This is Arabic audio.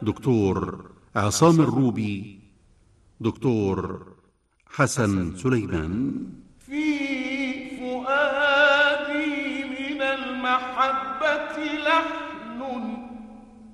دكتور عصام الروبي، دكتور حسن سليمان. في فؤادي من المحبة لحن